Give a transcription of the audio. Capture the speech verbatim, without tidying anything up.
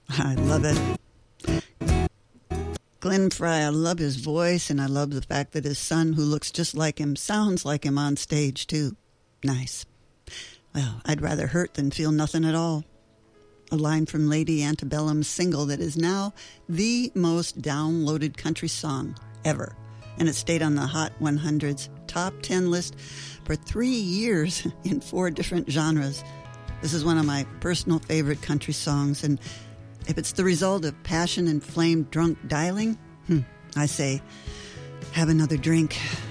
I love it. Glenn Frey, I love his voice, and I love the fact that his son, who looks just like him, sounds like him on stage, too. Nice. Well, I'd rather hurt than feel nothing at all. A line from Lady Antebellum's single that is now the most downloaded country song ever. And it stayed on the Hot one hundred's top ten list for three years in four different genres. This is one of my personal favorite country songs, and if it's the result of passion-inflamed drunk dialing, hmm, I say, have another drink.